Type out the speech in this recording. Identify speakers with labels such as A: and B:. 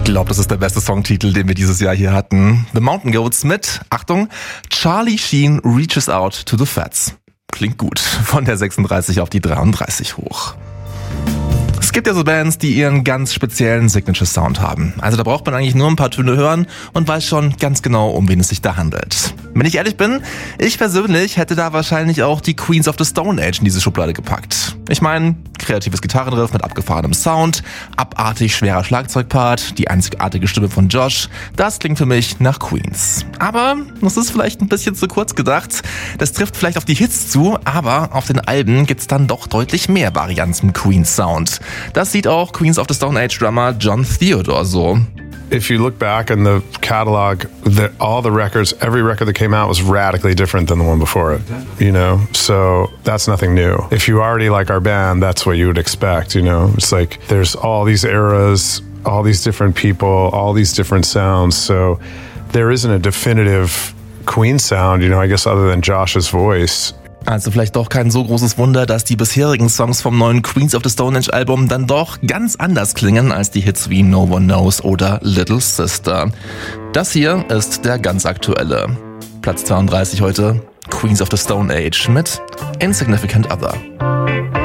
A: glaube, das ist der beste Songtitel, den wir dieses Jahr hier hatten. The Mountain Goats mit, Achtung, Charlie Sheen reaches out to the Fats. Klingt gut. Von der 36 auf die 33 hoch. Es gibt ja so Bands, die ihren ganz speziellen Signature-Sound haben. Also da braucht man eigentlich nur ein paar Töne hören und weiß schon ganz genau, um wen es sich da handelt. Wenn ich ehrlich bin, ich persönlich hätte da wahrscheinlich auch die Queens of the Stone Age in diese Schublade gepackt. Ich meine, kreatives Gitarrenriff mit abgefahrenem Sound, abartig schwerer Schlagzeugpart, die einzigartige Stimme von Josh, das klingt für mich nach Queens. Aber das ist vielleicht ein bisschen zu kurz gedacht. Das trifft vielleicht auf die Hits zu, aber auf den Alben gibt's dann doch deutlich mehr Varianten Queens Sound. Das sieht auch Queens of the Stone Age Drummer John Theodore so.
B: If you look back in the catalog, all the records, every record that came out was radically different than the one before it, you know? So that's nothing new. If you already like our band, that's what you would expect, you know? It's like there's all these eras, all these different people, all these different sounds. So there isn't a definitive Queen sound, you know, I guess other than Josh's voice.
A: Also vielleicht doch kein so großes Wunder, dass die bisherigen Songs vom neuen Queens of the Stone Age Album dann doch ganz anders klingen als die Hits wie No One Knows oder Little Sister. Das hier ist der ganz aktuelle. Platz 32 heute, Queens of the Stone Age mit Insignificant Other.